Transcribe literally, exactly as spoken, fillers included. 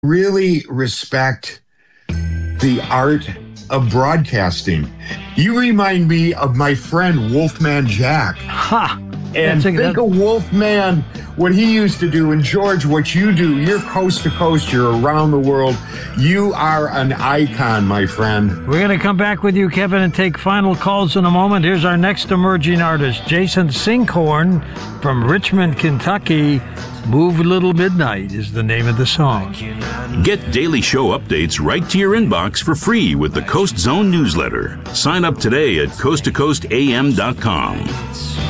really respect the art of broadcasting. You remind me of my friend Wolfman Jack. Ha! And think think that- of Wolfman, what he used to do. And George, what you do, you're coast to coast, you're around the world. You are an icon, my friend. We're going to come back with you, Kevin, and take final calls in a moment. Here's our next emerging artist, Jason Sinkhorn from Richmond, Kentucky. Move Little Midnight is the name of the song. Get daily show updates right to your inbox for free with the Coast Zone newsletter. Sign up today at coast to coast a m dot com.